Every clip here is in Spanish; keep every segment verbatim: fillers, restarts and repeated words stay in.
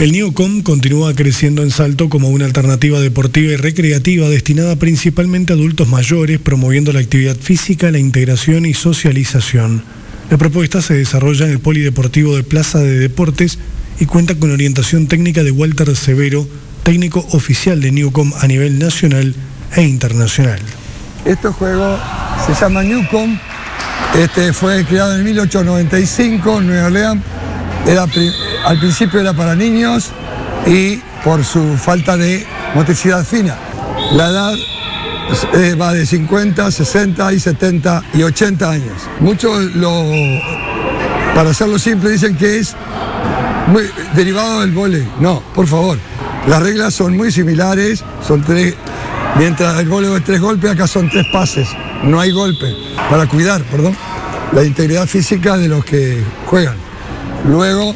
El Newcom continúa creciendo en Salto como una alternativa deportiva y recreativa destinada principalmente a adultos mayores, promoviendo la actividad física, la integración y socialización. La propuesta se desarrolla en el Polideportivo de Plaza de Deportes y cuenta con orientación técnica de Walter Severo, técnico oficial de Newcom a nivel nacional e internacional. Este juego se llama Newcom, este fue creado en mil ochocientos noventa y cinco en Nueva Orleans. Era, al principio era para niños y por su falta de motricidad fina. La edad eh, va de cincuenta, sesenta y setenta y ochenta años. Muchos, lo, para hacerlo simple, dicen que es muy derivado del vóley. No, por favor. Las reglas son muy similares, son tres, mientras el vóley es tres golpes, acá son tres pases. No hay golpe, para cuidar, perdón, la integridad física de los que juegan. Luego,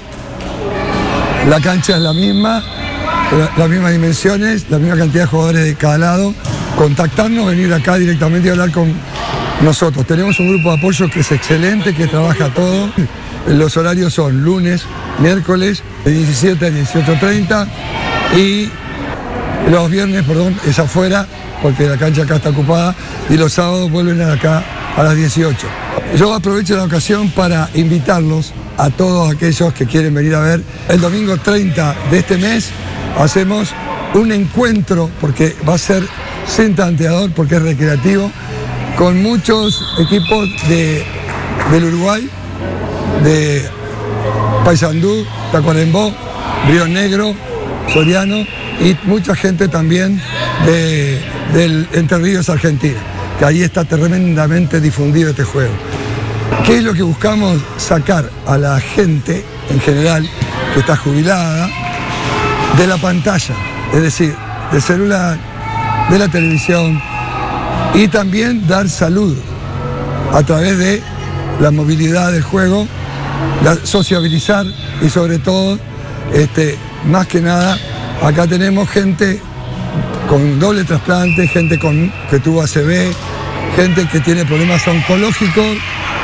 la cancha es la misma, las mismas dimensiones, la misma cantidad de jugadores de cada lado. Contactarnos, venir acá directamente y hablar con nosotros. Tenemos un grupo de apoyo que es excelente, que trabaja todo. Los horarios son lunes, miércoles, de diecisiete a dieciocho treinta y los viernes, perdón, es afuera, porque la cancha acá está ocupada, y los sábados vuelven acá a las dieciocho. Yo aprovecho la ocasión para invitarlos a todos aquellos que quieren venir a ver. El domingo treinta de este mes hacemos un encuentro, porque va a ser sin tanteador, porque es recreativo, con muchos equipos de, del Uruguay, de Paysandú, Tacuarembó, Río Negro, Soriano, y mucha gente también de, del Entre Ríos, Argentina, que ahí está tremendamente difundido este juego. ¿Qué es lo que buscamos? Sacar a la gente en general que está jubilada de la pantalla, es decir, del celular, de la televisión, y también dar salud a través de la movilidad del juego, la, sociabilizar y sobre todo, este, más que nada, acá tenemos gente con doble trasplante, gente con, que tuvo A C V, gente que tiene problemas oncológicos.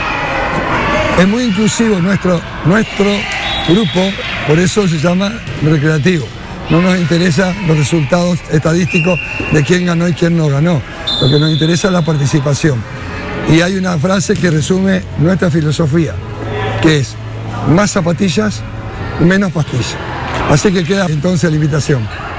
Es muy inclusivo nuestro, nuestro grupo, por eso se llama recreativo. No nos interesan los resultados estadísticos de quién ganó y quién no ganó. Lo que nos interesa es la participación. Y hay una frase que resume nuestra filosofía, que es más zapatillas, menos pastillas. Así que queda entonces la invitación.